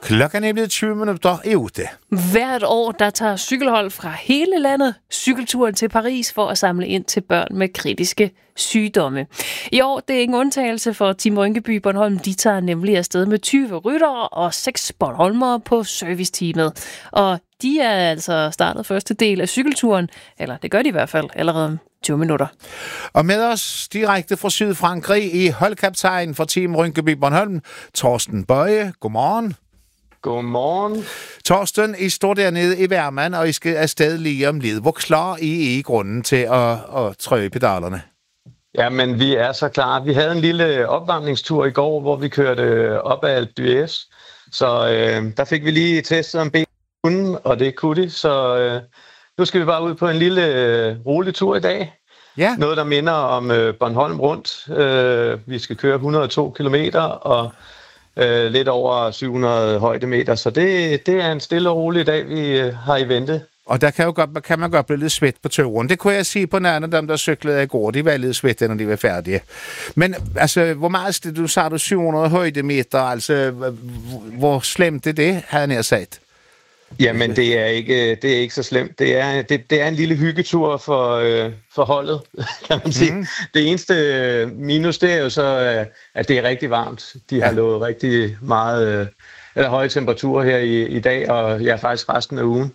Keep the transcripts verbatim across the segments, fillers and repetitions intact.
Klokken er blevet tyve minutter i otte. Hvert år, der tager cykelhold fra hele landet cykelturen til Paris for at samle ind til børn med kritiske sygdomme. I år det er ingen undtagelse for Team Rynkeby Bornholm. De tager nemlig afsted med tyve ryttere og seks bornholmere på serviceteamet. Og de er altså startet første del af cykelturen, eller det gør de i hvert fald allerede om tyve minutter. Og med os direkte fra Sydfrankrig i holdkaptajn for Team Rynkeby Bornholm, Torsten Bøje. Godmorgen. Godmorgen. Torsten, I står dernede i Værmand, og I skal afsted lige om lidt. Hvor klar er I i grunden til at, at trøje pedalerne? Jamen, vi er så klar. Vi havde en lille opvarmningstur i går, hvor vi kørte op ad Alpe d'Huez. Så øh, der fik vi lige testet om benene, og det kunne de. Så øh, nu skal vi bare ud på en lille øh, rolig tur i dag. Ja. Noget, der minder om øh, Bornholm rundt. Øh, vi skal køre et hundrede og to kilometer og øh, lidt over syv hundrede højdemeter. Så det, det er en stille og rolig dag, vi øh, har i vente. Og der kan, jo godt, kan man godt blive lidt svedt på tøvren. Det kunne jeg sige på nærmere dem, der cyklede i går. De var lidt svette, når de var færdige. Men altså, hvor meget, du sagde du syv hundrede højdemeter, altså, hvor slemt er det, havde jeg sagt? Jamen, det er ikke, det er ikke så slemt. Det er, det, det er en lille hyggetur for, øh, for holdet, kan man sige. Mm. Det eneste minus, det er jo så, at det er rigtig varmt. De har ja. lovet rigtig meget, eller høje temperaturer her i, i dag, og ja, faktisk resten af ugen.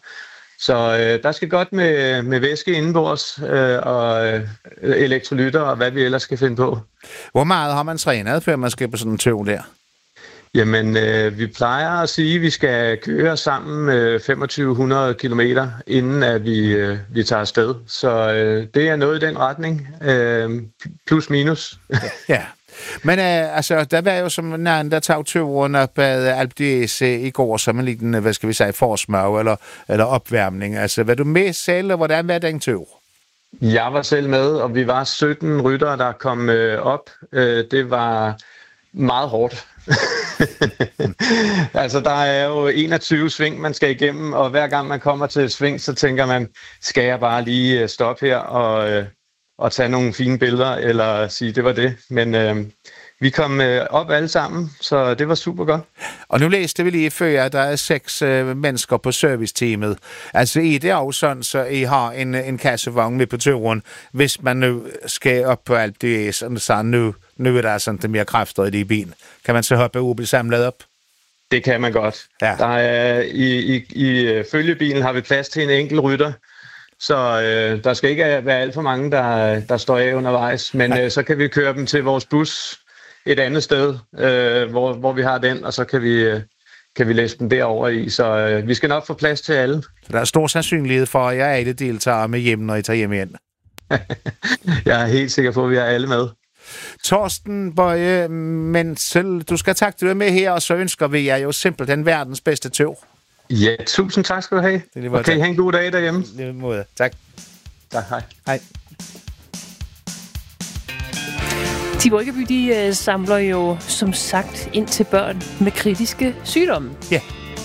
Så øh, der skal godt med, med væske indenbords øh, og øh, elektrolytter og hvad vi ellers skal finde på. Hvor meget har man trænet, før man skal på sådan en tøv der? Jamen, øh, vi plejer at sige, at vi skal køre sammen øh, femogtyve hundrede kilometer, inden at vi, øh, vi tager afsted. Så øh, det er noget i den retning. Øh, plus minus. Ja. Men øh, altså, der var jo som nærmere, der tog tøveren op ad Alpe d'Huez i går, som en liten, hvad skal vi sige, forsmag eller, eller opværmning. Altså, var du med selv, og hvordan var den tøv? Jeg var selv med, og vi var sytten ryttere, der kom øh, op. Øh, det var meget hårdt. Altså, der er jo enogtyve sving, man skal igennem, og hver gang man kommer til et sving, så tænker man, skal jeg bare lige stoppe her og, øh, og tage nogle fine billeder, eller sige, det var det. Men øh, vi kom øh, op alle sammen, så det var super godt. Og nu læste vi lige før, at der er seks øh, mennesker på serviceteamet. Altså, I det er jo sådan, så I har en, en kassevogn med på turen, hvis man nu skal op på Alpe d'Huez, og så nu, nu er der sådan lidt mere kræfter i det i bilen. Kan man så hoppe og blive samlet op? Det kan man godt. Ja. Der er, i, i, I følgebilen har vi plads til en enkelt rytter, så øh, der skal ikke være alt for mange, der, der står af undervejs. Men øh, så kan vi køre dem til vores bus et andet sted, øh, hvor, hvor vi har den, og så kan vi, øh, kan vi læse dem derover i. Så øh, vi skal nok få plads til alle. Så der er stor sandsynlighed for, at jeg alle deltager med hjem, når I tager hjem igen. Jeg er helt sikker på, at vi har alle med. Torsten Bøje, men selv, du skal takke, du er med her, og så ønsker vi jer jo simpelthen verdens bedste tøv. Ja, tusind tak skal du have. Det okay, tak. Ha' en god dag derhjemme. Det måde. Tak. Tak, hej. Hej. Team Rynkeby, de øh, samler jo som sagt ind til børn med kritiske sygdomme. Ja.